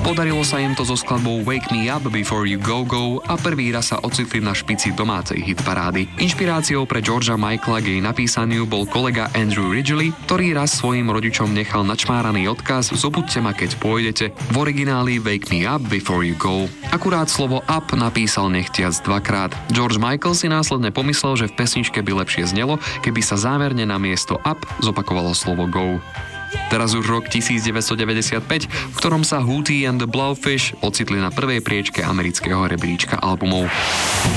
Podarilo sa im to so skladbou Wake Me Up Before You Go Go a prvý raz sa ocitli na špici domácej hitparády. Inšpiráciou pre Georgea Michaela k jej napísaniu bol kolega Andrew Ridgeley, ktorý raz svojim rodičom nechal načmáraný odkaz Zobuďte ma, keď pôjdete, v origináli Wake Me Up Before You Go. Akurát slovo up napísal nechtiac dvakrát. George Michael si následne pomyslel, že v pesničke by lepšie znelo, keby sa zámerne na miesto up zopakovalo slovo go. Teraz už rok 1995, v ktorom sa Hootie and the Blowfish ocitli na prvej priečke amerického rebríčka albumov.